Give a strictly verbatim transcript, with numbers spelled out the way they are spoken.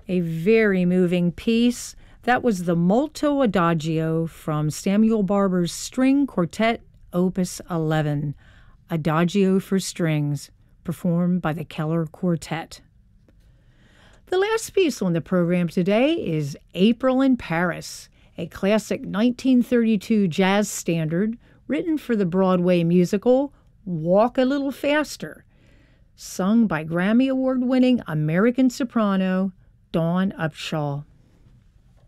A very moving piece. That was the Molto Adagio from Samuel Barber's String Quartet, Opus eleven, Adagio for Strings, performed by the Keller Quartet. The last piece on the program today is April in Paris, a classic nineteen thirty-two jazz standard written for the Broadway musical Walk a Little Faster, sung by Grammy Award-winning American soprano Dawn Upshaw.